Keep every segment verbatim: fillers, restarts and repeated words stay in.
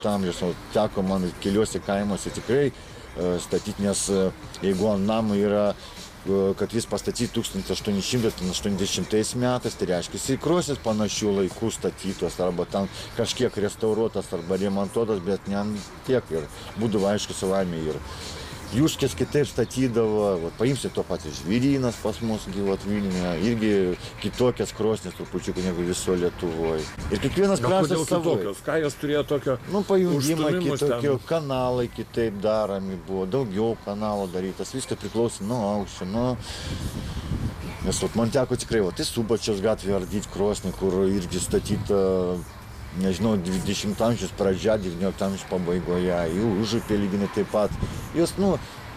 amžiaus, teko man keliuose kaimuose tikrai statyti, nes jeigu ant namo yra, kad jis pastatyti tūkstantis aštuoni šimtai aštuoniasdešimtais metais, tai reiškia, krosnis panašių laikų statytos, arba ten kažkiek restauruotas, arba remontuotas, bet ne tiek ir būdavo aišku savaime ir Juškės kitaip statydavo, vat, paimsi to patys Žvyrynas pas mus gyvat Vilniuje, irgi kitokias krosnis trupučiuką negu viso Lietuvoje. Ir kiekvienas kraštas savo. Ką jos turėjo tokio? Nu, pajungimai kitokio, kanalai kitaip daromi buvo, daugiau kanalų darytas, viskas priklausė nuo aukščio, nuo... Nes vat, man teko tikrai, vat, tai Subačiaus gatvė ardyti krosnį, kur irgi statyta, nežinau, dvidešimto amžiaus pradžia, devyniolikto amžiaus pabaigoje, jų Užupė lyginai taip pat. Jos, nu,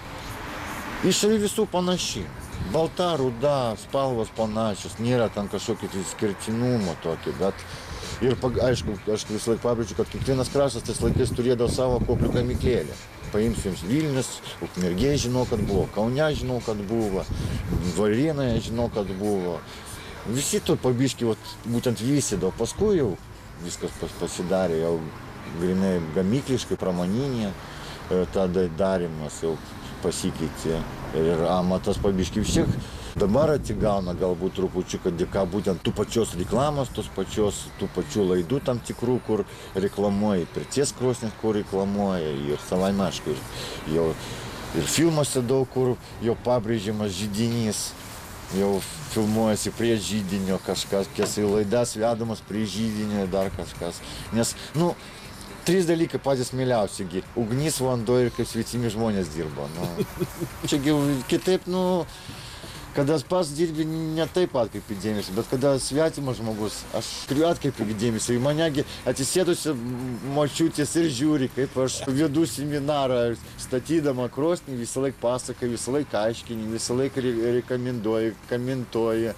išorė visų panaši. Balta, ruda, spalvos panašios, nėra ten kažkokio tai skirtinumo tokio, bet ir, aišku, aš visą laiką pabrėžiu, kad kiekvienas kraštas tais laikais turėdavo savo koklių gamyklėlę. Paimsiu jums Vilnius, Ukmergėj žinau, kad buvo, Kaune žinau, kad buvo, Varėnoje žinau, kad buvo. Visi to pabiški, būtent vystydavo, paskui jau viskas pasidarė jau grinai gamykliškai, pramoninė, tada darimas jau pasikeitė ir amatas pabiški vis tiek dabar atsigauna galbūt trupučiuką dėka būtent tų pačios reklamos, tos pačios, tų pačių laidų tam tikrų, kur reklamuoja, pirties krosnis, kur reklamuoja ir savaime aišku, jau ir filmuose daug kur jau pabrėžiamas židinys. Jau filmuojasi prie židinio kažkas, kies į laidas vedamas prie židinio ir dar kažkas. Nes, nu, trys dalykai patys mieliausi. Ugnis, vanduo ir kaip sveitimi žmonės dirba. Nu, čia kitaip, nu, kada pats dirbi ne taip atkreipi dėmesį, bet kada svetimas žmogus, aš turiu atkreipi dėmesį. Į manegi atsisėdusi močiutės ir žiūri, kaip aš vedu seminarą, statydama krosnį, visą laiką pasakai, visą laiką aiškini, visą laiką rekomenduoji, komentuoji.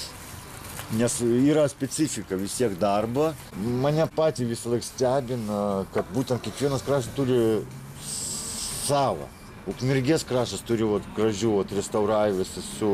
Nes yra specifika vis tiek darbo. Mane patį visą laiką stebina, kad būtent kiekvienas kraštas turi savo. Ukmergės kraštas turi vat, gražių vat, restauravęs su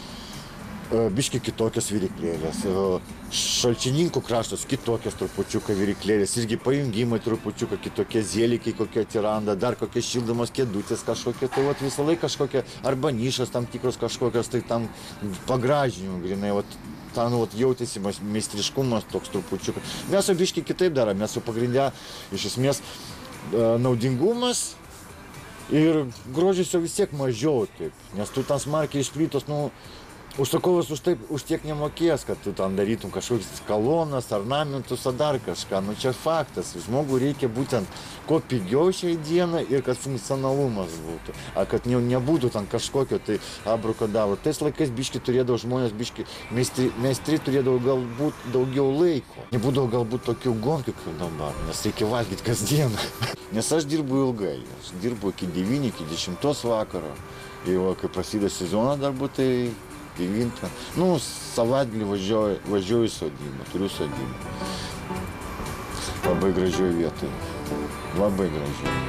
e, biški kitokias viryklėlės. E, Šalčininkų kraštas kitokias trupučiuką viryklėlės, irgi pajungimai trupučiuką kitokie, zėlikai kokie atsiranda, dar kokie šildomos kėdutės kažkokie, tai vat, visą laiką kažkokie, arba nišas tam tikros kažkokios, tai tam pagražinimų grinai. Vat, ten vat, jautėsi meistriškumas toks trupučiuką. Mes jau biški kitaip darome, mes jau pagrindę iš esmės e, naudingumas. Ir grožis jau vis tiek mažiau taip, nes tu ten smarkiai išplytos, nu, užsakovas už, taip, už tiek nemokės, kad tu ten darytum kažkokius kolonas, ornamentus ar dar kažką, nu čia faktas, žmogui reikia būtent kuo pigiau šiai dienai ir kad funkcionalumas būtų, ar kad ne, nebūtų ten kažkokio tai abrukadabro. Tais laikais biški turėdavo žmonės, biški meistri, meistri turėdavo galbūt daugiau laiko, nebūdavo galbūt tokių gonkių kaip dabar, nes reikia valgyti kasdieną. Nes aš dirbu ilgai, aš dirbu iki devynių, iki dešimtos vakaro, ir va, kai prasideda sezonas darbu, tai devintą. Nu, savaitgalį važiuoju, važiuoju į sodybą, turiu sodybą. Labai gražioj vietoj, labai gražioj.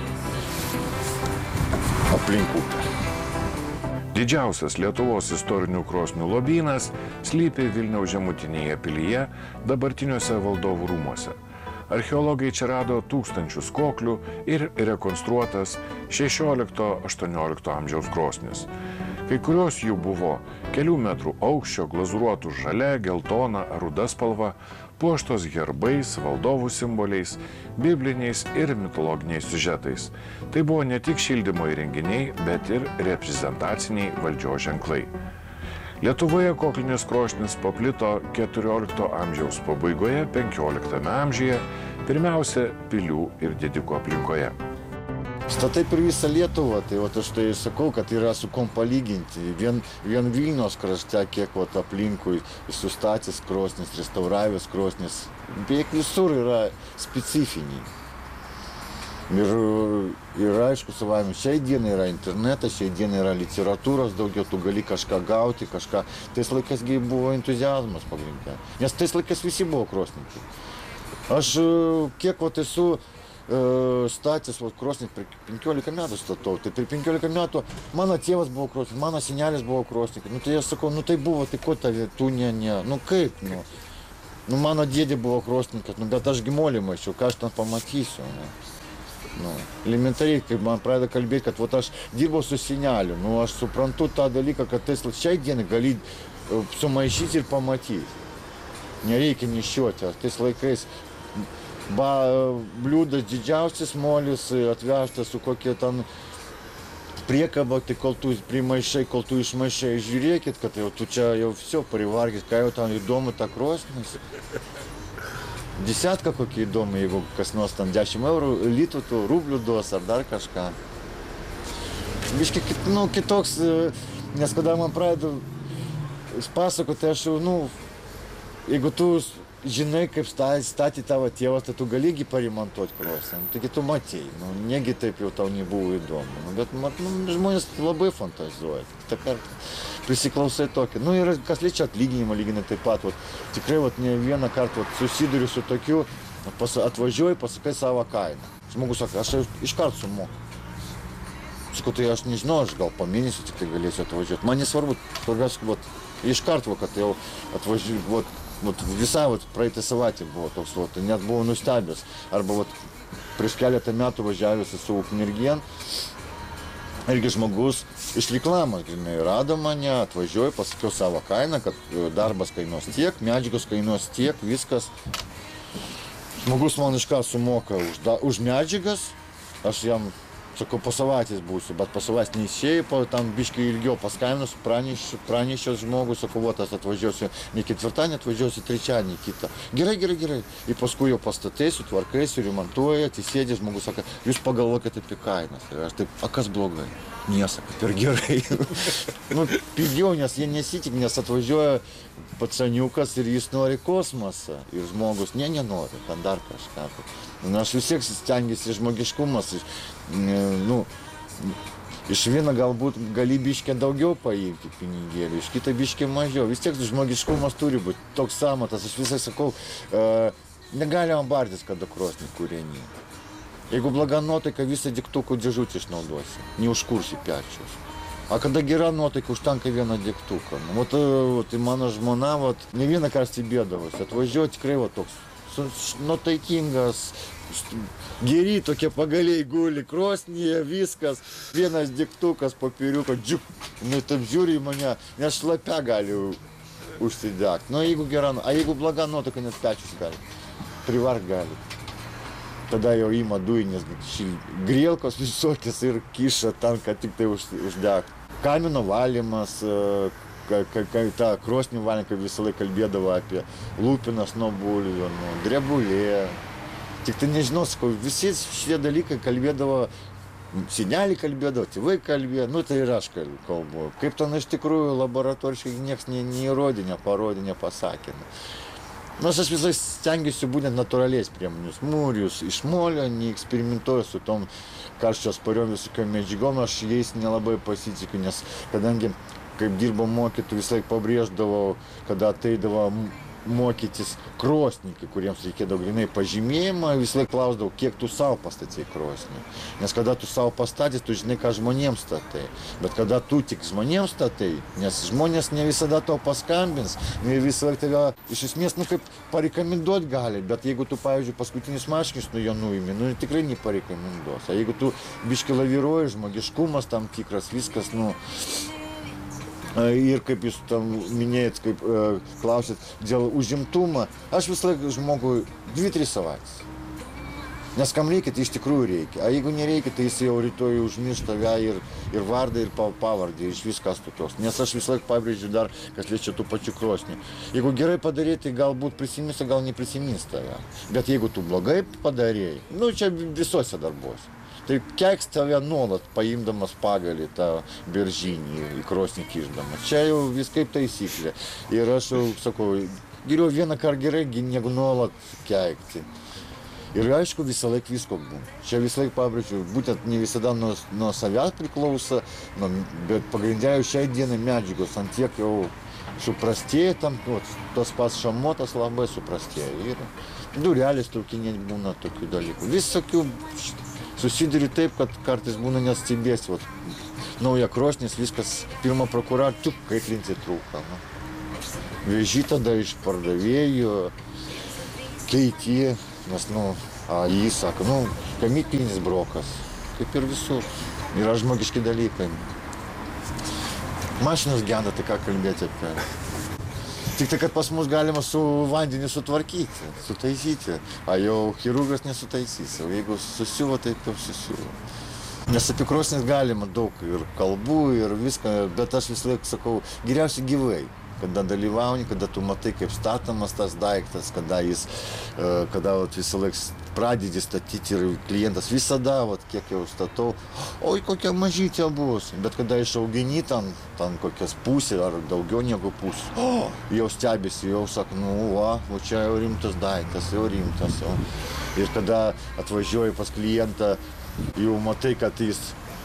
Aplink upę. Didžiausias Lietuvos istorinių krosnių lobynas slypi Vilniaus žemutinėje pilyje, dabartiniuose valdovų rūmuose. Archeologai čia rado tūkstančius koklių ir rekonstruotas šešiolikto aštuoniolikto amžiaus krosnis. Kai kurios jų buvo kelių metrų aukščio, glazūruotų žalia, geltona, ruda spalva, puoštos herbais, valdovų simboliais, bibliniais ir mitologiniais siužetais. Tai buvo ne tik šildymo įrenginiai, bet ir reprezentaciniai valdžios ženklai. Lietuvoje koklinis krosnis paplito keturiolikto amžiaus pabaigoje, penkioliktame amžiuje, pirmiausia pilių ir didikų aplinkoje. Statai per visą Lietuvą, tai vat, aš tai sakau, kad yra su kom palyginti. Vien, vien Vilniaus krašte, kiek vat, aplinkui sustatęs krosnis, restauravęs krosnis, beveik visur yra specifiniai. Ir, ir aišku, savami, šiai dienai yra internetas, šiai dienai yra literatūros daugiau, tu gali kažką gauti, kažką. Tais laikais buvo entuziazmas pagrindė, nes tais laikais visi buvo krosnikai. Aš kiek vat, esu e, statęs krosnį, per penkiolika metų statau, tai per penkiolika metų mano tėvas buvo krosnis, mano senelis buvo krosnikas. Nu tai aš sakau, nu tai buvo, tai ko tavė, tu ne, ne, nu kaip, nu. Nu, mano dėdė buvo krosnikas, nu, bet aš gimolį mačiau, ką aš ten pamatysiu. Nu. Nu, elementariai, kai man pradeda kalbėti, kad vat, aš dirbau su seneliu, nu, aš suprantu tą dalyką, kad tais šiai dienai gali sumaišyti ir pamatyti. Nereikia nešiuoti, tais laikais ba, bliūdas didžiausias molis atvežtas su kokie ten priekaba, tai kol tu primaišai, kol tu išmaišai, žiūrėkit, kad jau tu čia jau viso privargit, ką jau ten įdomu ta krosnis. Desiatka kokia įdomu, jeigu kas nors ten dešimt eurų, litų, tų rublių duos ar dar kažką. Biškai, nu, kitoks, nes kada man pradeda pasakoti, aš jau, nu, jeigu tu žinai, kaip statė tavo tėvas, tai tu gali gi parimontuoti krosnį. Taigi tu matei, nu, negi taip jau tau nebuvo įdomu. Nu, bet nu, žmonės labai fantazuoja. Ta kartą prisiklausai tokį. Nu, ir kas liečia atlyginimą, lyginai taip pat. Vat, tikrai vat, ne vieną kartą vat, susiduriu su tokiu, pas, atvažiuoju, pasakai savo kainą. Žmogus sako, aš iš karto sumoku. Sakau, tai aš nežinau, aš gal po mėnesį tik tai galėsiu atvažiuoti. Man nesvarbu, svarbiausia, iš karto, kad jau atvažiuoju. Vat, Vat, visai vat, praeitą savaitę buvo toks, vat, net buvau nustebęs. Arba vat, prieš keletą metų važiavęs su Ukmergėn, irgi žmogus iš reklamos, žinai, rado mane, atvažiuoju, pasakiau savo kainą, kad darbas kainuos tiek, medžiagos kainuos tiek, viskas. Žmogus man iš ką sumoka už, da, už medžiagas, aš jam sakau, po savaitės būsiu, bet po savaitės neišėjau, po tam biškai ilgiau paskambinus, pranešęs žmogus, sakau, vat, aš atvažiuosiu ne ketvirtadienį, atvažiuosiu trečiadienį kitą. Gerai, gerai, gerai. Ir paskui jau pastatysiu, tvarkaisiu, remontuoju, atsisėdė, žmogus sako, jūs pagalvokite apie kainas. Ir aš taip, a kas blogai? Nesako, per gerai. Nu, pigiau, nes jie nesitik, nes atvažiuoja pacaniukas ir jis nori kosmosą. Ir žmogus, ne, nenori, ten dar kažką. Na, aš vis tiek stengiuosi žmogiškumas. Nu, iš vieno galbūt gali biškę daugiau paimti pinigėlį, iš kito biškę mažiau. Vis tiek žmogiškumas turi būti toks samatas. Aš visai sakau, e, negalima bartis, kada krosnį kūrenį. Jeigu bloga nuotaika, visą degtukų dėžutę išnaudosi, neužkursi pečius. A kada gera nuotaika, užtenka vieną degtuką. Nu, vat, tai mano žmona vat, ne vieną kartą stebėdavosi, atvažiuoja tikrai vat, toks nutaikingas, geri tokie pagaliai guli krosnyje, viskas, vienas degtukas, papiriuko, džiuk, nu taip žiūri į mane, nes šlapia gali užsidegti. Nu, jeigu gera, a jeigu bloga nuotaika, net pečius gali, privargt gali. Tada jau ima dujinės grielkos visokios ir kiša ten, kad tik tai uždegti. Kamino valymas, ta krosnių valymą, kaip visą laiką kalbėdavo apie lūpinas nuo bulvių, nu, drebulė. Tik tai nežinau, sakau, visi šie dalykai kalbėdavo, seneliai kalbėdavo, tėvai kalbėjo, nu tai ir aš kalbu. Kaip ten iš tikrųjų laboratoriškai niekas neįrodė, neparodė, nepasakė. Nors aš visai stengiuosi būtent natūraliais priemonės. Mūrius iš molio, neeksperimentuoju su tom karščio spariom visokiom medžiagom, aš jais nelabai pasitikiu, nes kadangi kaip dirbo mokytojų, visą laiką pabrėždavau, kada ateidavo mokytis krosnikai, kuriems reikėdavo grinai pažymėjimą, visą laiką klausdavau, kiek tu savo pastatei krosnį. Nes kada tu savo pastatys, tu žinai, ką žmonėms statai. Bet kada tu tik žmonėms statai, nes žmonės ne visada tau paskambins, ne visą laiką tave iš esmės, nu, kaip parekomenduot gali, bet jeigu tu, pavyzdžiui, paskutinis marškinius nu jo nuimi, nu, tikrai neparekomenduos. O jeigu tu biški laviruoji, žmogiškumas tam tikras, viskas, nu, ir kaip jūs tam minėjot, kaip e, klausėt, dėl užimtumo, aš visą laiką žmogui dvi tris savaitės. Nes kam reikia, tai iš tikrųjų reikia. A jeigu nereikia, tai jis jau rytoj užmirš tave ir, ir vardą, ir pavardį, iš viskas tokios. Nes aš visą laiką pabrėžiu dar, kas liečia tų pačių krosnių. Jeigu gerai padarėjai, tai galbūt prisimins, o gal neprisimins tave. Bet jeigu tu blogai padarėjai, nu čia visuose darbuose. Tai keiks tave nuolat, paimdamas pagalį tą beržinį, į krosnį kišdamas. Čia jau vis kaip taisyklė. Ir aš jau sakau, geriau vieną kartą gerai, negu nuolat keikti. Ir aišku, visą laiką visko būna. Čia visą laiką pabrėžiu, būtent ne visada nuo, nuo savęs priklauso, nu, bet pagrindžiai šiai dienai medžiagos ant tiek jau suprastėja, tam, nu, tas pats šamotas labai suprastėja. Ir durelės traukinė būna tokių dalykų. Visokių susiduri taip, kad kartais būna nestebėsi. Nauja krosnis, viskas, pirmą prokurą, tuk, kaip lincija trūka. Nu. Veži tada iš pardavėjų, keiti, nes, nu, a jis sako, nu, gamyklinis brokas, kaip ir visur. Yra žmogiški dalykai. Mašinos genda, tai ką kalbėti apie. Tik tai, kad pas mus galima su vandeniu sutvarkyti, sutaisyti, a jau chirurgas nesutaisys, o jeigu susiuvo, taip jau susiuvo. Nes apie krosnis galima daug ir kalbų, ir viską, bet aš vis laik sakau, geriausiai gyvai. Kada dalyvauni, kada tu matai, kaip statomas tas daiktas, kada jis, kada vat, visą laik pradedi statyti ir klientas visada, vat, kiek jau statau, oi, kokia mažytė bus. Bet kada išaugini ten, ten kokias pusė ar daugiau negu pusė, o, jau stebisi, jau sako, nu, va, va, čia jau rimtas daiktas, jau rimtas. Jau. Ir kada atvažiuoji pas klientą, jau matai, kad jis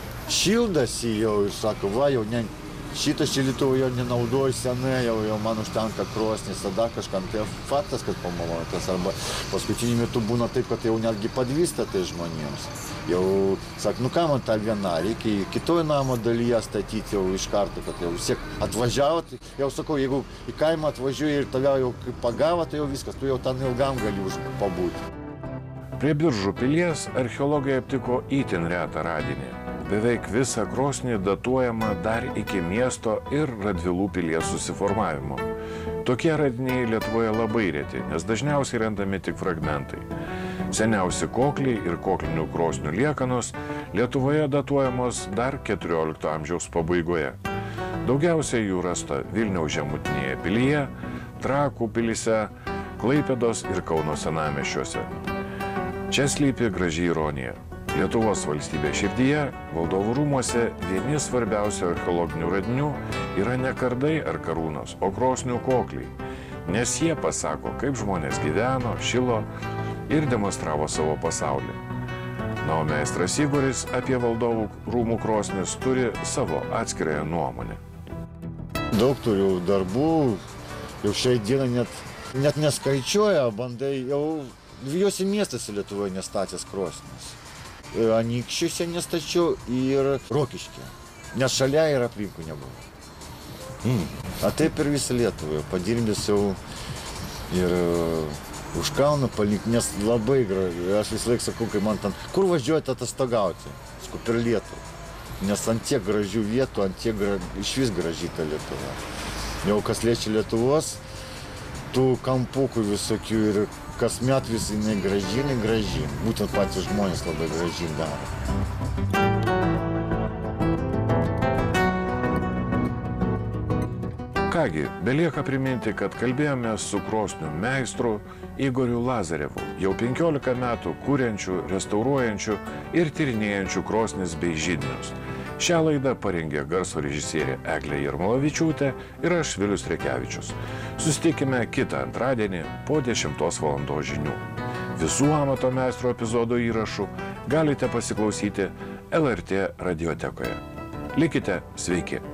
šildasi jau ir sako, va, jau ne. Šitą šildytuvą jau nenaudoju senai, jau, jau man užtenka krosnis, tada kažkam tai faktas, kad pamalotas. Arba paskutiniu metu būna taip, kad jau netgi padvysta tai žmonėms. Jau, sak, nu ką man tą vieną, reikia kitoj namo dalyje statyti jau iš karto, kad jau vis tiek atvažiavo. Tai jau sakau, jeigu į kaimą atvažiuoji ir tave jau pagavo, tai jau viskas, tu jau ten ilgam gali pabūti. Prie Biržų pilies archeologai aptiko itin retą radinį. Beveik visa krosnį datuojama dar iki miesto ir Radvilų pilies susiformavimo. Tokie radiniai Lietuvoje labai reti, nes dažniausiai randami tik fragmentai. Seniausi kokliai ir koklinių krosnių liekanos Lietuvoje datuojamos dar keturiolikto amžiaus pabaigoje. Daugiausiai jų rasta Vilniaus žemutinėje pilyje, Trakų pilyse, Klaipėdos ir Kauno senamiesčiuose. Čia slypi graži ironija. Lietuvos valstybės širdyje, Valdovų rūmuose vieni svarbiausių archeologinių radinių yra ne kardai ar karūnos, o krosnių kokliai, nes jie pasako, kaip žmonės gyveno, šilo ir demonstravo savo pasaulį. Na, o meistras Igoris apie Valdovų rūmų krosnis turi savo atskirąją nuomonę. Daug turiu darbų, jau šiai dieną net, net neskaičiuoja, bandai jau dviejose miestuose Lietuvoje nestatęs krosnis. Anykščiuose nestačiau ir Rokiškyje, nes šalia ir aplinkų nebuvo. Mm. A taip ir visą Lietuvą, padirbęs jau ir už Kauno palik, nes labai gražu. Aš vis laik sakau, kai man ten, kur važiuojate atostogauti, sakau, per Lietuvą. Nes ant tiek gražių vietų, ant tiek gra... iš vis graži ta Lietuva. Jau kas liečia Lietuvos, tų kampukų visokių ir kasmet vis jinai graži, jinai graži. Būtent patys žmonės labai gražiai daro. Kągi, belieka priminti, kad kalbėjome su krosnių meistru Igoriu Lazarevu, jau penkiolika metų kuriančių, restauruojančių ir tyrinėjančių krosnis bei židinius. Šią laidą parengė garso režisierė Eglė Jarmolavičiūtė ir aš Vilius Rekevičius. Susitikime kitą antradienį po dešimtos valandos žinių. Visų amato meistro epizodo įrašų galite pasiklausyti L R T radiotekoje. Likite sveiki!